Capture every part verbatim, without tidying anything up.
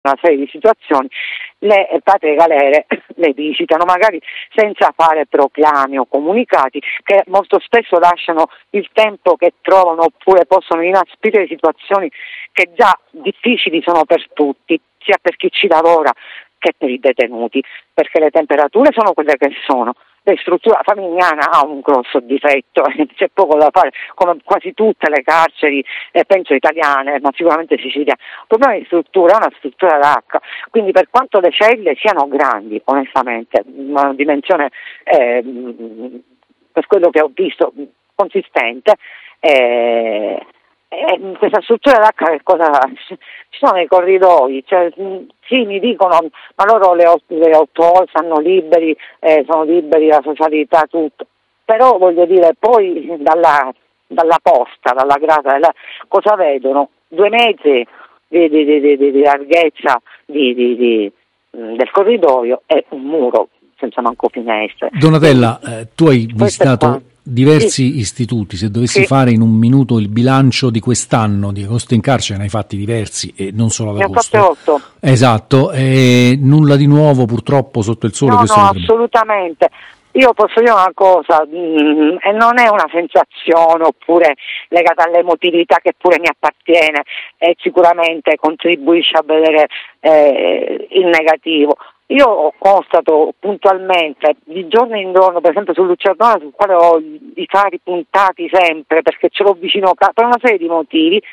una serie di situazioni, le patrie galere le visitano magari senza fare proclami o comunicati, che molto spesso lasciano il tempo che trovano, oppure possono inasprire situazioni che già difficili sono per tutti, sia per chi ci lavora che per i detenuti, perché le temperature sono quelle che sono. La struttura Favignana ha un grosso difetto, c'è poco da fare, come quasi tutte le carceri, eh, penso italiane, ma sicuramente Sicilia. Il problema di struttura è una struttura d'H, quindi per quanto le celle siano grandi, onestamente, una dimensione, eh, per quello che ho visto, consistente, eh, Eh, questa struttura d'H che cosa ci sono i corridoi, cioè, sì, mi dicono ma loro le otto, le otto ore stanno liberi, eh, sono liberi la socialità, tutto, però voglio dire poi dalla, dalla posta, dalla grata, dalla, cosa vedono? Due metri di, di, di, di, di larghezza di, di, di, del corridoio e un muro senza manco finestre. Donatella, eh, tu hai visitato diversi sì. istituti, se dovessi sì. fare in un minuto il bilancio di quest'anno di agosto in carcere, ne hai fatti diversi e non solo ad agosto. Ne ho fatti otto. Esatto, e nulla di nuovo purtroppo sotto il sole. No, questo no, potrebbe... assolutamente. Io posso dire una cosa, mh, e non è una sensazione oppure legata all'emotività che pure mi appartiene e sicuramente contribuisce a vedere eh, il negativo. Io constato puntualmente, di giorno in giorno, per esempio sul Lucertone, sul quale ho i fari puntati sempre, perché ce l'ho vicino per una serie di motivi,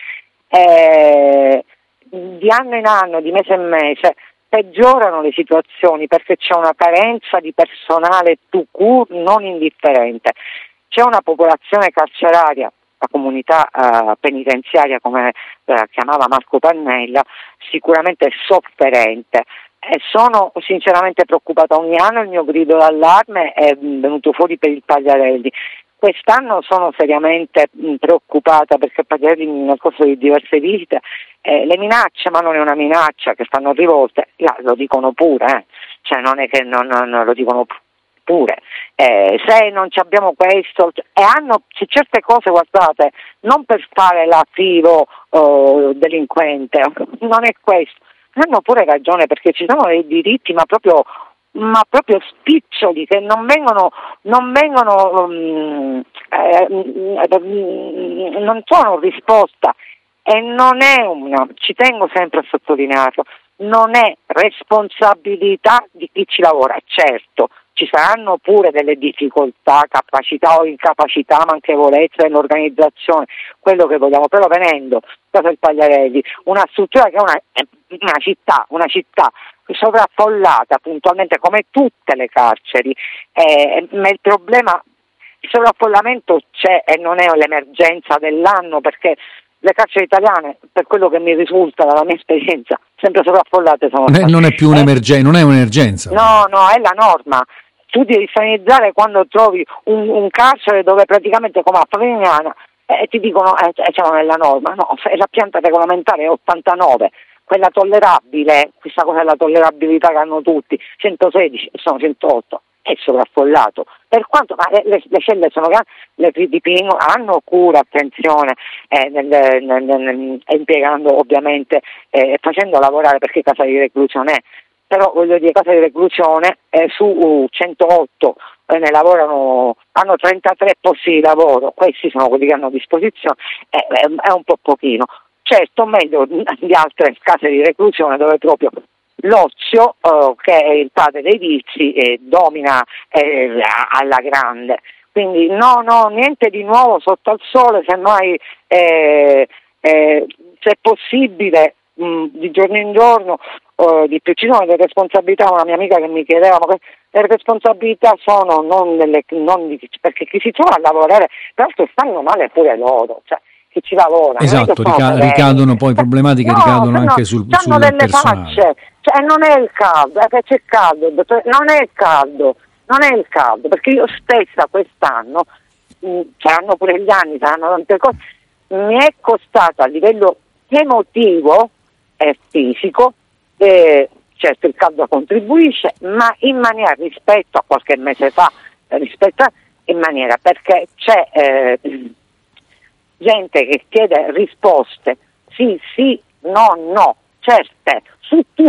eh, di anno in anno, di mese in mese, peggiorano le situazioni perché c'è una carenza di personale tout court non indifferente. C'è una popolazione carceraria, la comunità eh, penitenziaria, come eh, chiamava Marco Pannella, sicuramente sofferente. E sono sinceramente preoccupata. Ogni anno il mio grido d'allarme è venuto fuori per il Pagliarelli. Quest'anno sono seriamente mh, preoccupata perché Pagliarelli nel corso di diverse visite eh, le minacce, ma non è una minaccia, che stanno rivolte, là, lo dicono pure, eh. Cioè non è che non, non, non lo dicono pure. Eh, se non ci abbiamo questo, e hanno su certe cose, guardate, non per fare l'attivo oh, delinquente, non è questo. Hanno pure ragione perché ci sono dei diritti ma proprio, ma proprio spiccioli che non vengono, non vengono um, eh, non sono risposta e non è una, ci tengo sempre a sottolinearlo, non è responsabilità di chi ci lavora. Certo, ci saranno pure delle difficoltà, capacità o incapacità, manchevolezza nell'organizzazione, quello che vogliamo, però venendo Casa del Pagliarelli, una struttura che è una, una città, una città sovraffollata puntualmente come tutte le carceri, eh, ma il problema, il sovraffollamento c'è e non è l'emergenza dell'anno, perché le carceri italiane, per quello che mi risulta dalla mia esperienza, sempre sovraffollate sono. Non è, non è più un'emergenza, non è un'emergenza. No, no, è la norma. Tu devi sanizzare quando trovi un, un carcere dove praticamente come a Favignana e eh, ti dicono eh, siamo nella norma. No, la pianta regolamentare è ottantanove, quella tollerabile, questa cosa è la tollerabilità che hanno tutti, centosedici e sono centootto, è sovraffollato. Per quanto ma le, le, le celle sono grandi, le P D P hanno cura, attenzione, eh, nel, nel, nel, impiegando ovviamente, eh, facendo lavorare, perché casa di reclusione è, però voglio dire, casa di reclusione eh, su uh, centootto eh, ne lavorano, hanno trentatré posti di lavoro, questi sono quelli che hanno a disposizione, eh, è un po' pochino. Certo, meglio di altre case di reclusione dove proprio l'ozio, eh, che è il padre dei vizi, eh, domina eh, alla grande. Quindi no, no, niente di nuovo sotto al sole, semmai eh, eh, se è possibile mh, di giorno in giorno eh, di più. Ci sono delle responsabilità, una mia amica che mi chiedeva, ma le responsabilità sono non, delle, non di, perché chi si trova a lavorare, tra l'altro stanno male pure loro, cioè che ci lavora. Esatto, rica- ricadono poi problematiche, no, ricadono no, anche sul, sul delle personale. Facce, cioè non è il caldo, è che c'è caldo, non è il caldo, non è il caldo, perché io stessa quest'anno, mh, saranno pure gli anni, saranno tante cose, mi è costato a livello emotivo e fisico, eh, certo il caldo contribuisce, ma in maniera rispetto a qualche mese fa, rispetto a, in maniera perché c'è eh, gente che chiede risposte, sì, sì, no, no, certe su